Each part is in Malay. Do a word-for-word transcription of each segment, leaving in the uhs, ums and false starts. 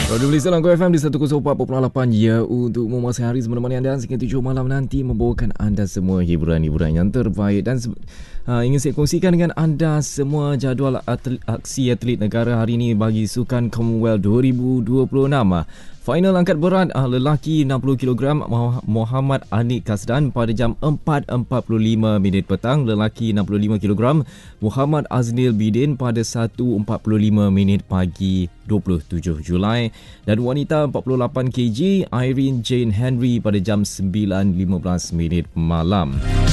Radio Malaysia Langkau F M di seratus empat perpuluhan lapan ya untuk memasuki hari menemani anda sehingga tujuh malam nanti membawakan anda semua hiburan-hiburan yang terbaik dan uh, ingin saya kongsikan dengan anda semua jadual atlet, aksi atlet negara hari ini bagi Sukan Commonwealth dua ribu dua puluh enam. Final angkat berat uh, lelaki enam puluh kilogram Muhammad Anik Kasdan pada jam empat empat puluh lima minit petang, lelaki enam puluh lima kilogram Muhammad Aznil Bidin pada satu empat puluh lima minit pagi dua puluh tujuh Julai, dan wanita empat puluh lapan kilogram Irene Jane Henry pada jam sembilan lima belas minit malam.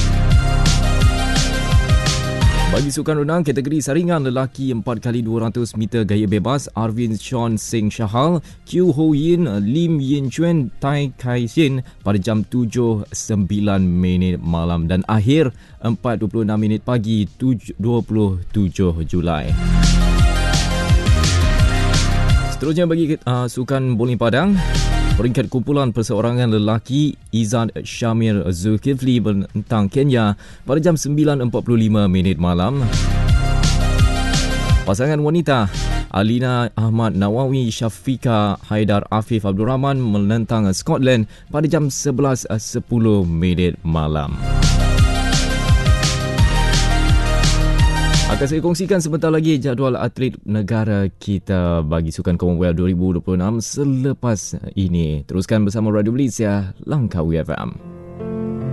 Bagi sukan renang kategori saringan lelaki empat kali dua ratus meter gaya bebas, Arvin Sean Singh Shahal, Q Ho Yin, Lim Yin Chuen, Tai Kai Sin pada jam tujuh sembilan minit malam, dan akhir empat dua puluh enam minit pagi dua puluh tujuh Julai. Seterusnya bagi uh, sukan bowling padang, peringkat kumpulan perseorangan lelaki Izzat Shamir Zulkifli menentang Kenya pada jam sembilan empat puluh lima minit malam. Pasangan wanita Alina Ahmad Nawawi Syafika Haidar Afif Abdul Rahman menentang Scotland pada jam sebelas sepuluh minit malam. Akan saya kongsikan sebentar lagi jadual atlet negara kita bagi Sukan Commonwealth dua ribu dua puluh enam selepas ini. Teruskan bersama Radio Malaysia Langkawi F M.